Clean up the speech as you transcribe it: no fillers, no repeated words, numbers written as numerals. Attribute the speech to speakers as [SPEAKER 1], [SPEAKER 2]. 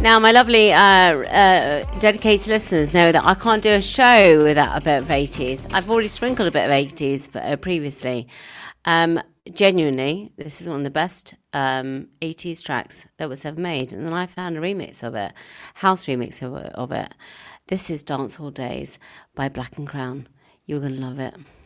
[SPEAKER 1] Now, my lovely dedicated listeners know that I can't do a show without a bit of 80s. I've already sprinkled a bit of 80s previously. Genuinely, this is one of the best 80s tracks that was ever made. And then I found a remix of it, house remix of it. This is Dance Hall Days by Black and Crown. You're going to love it.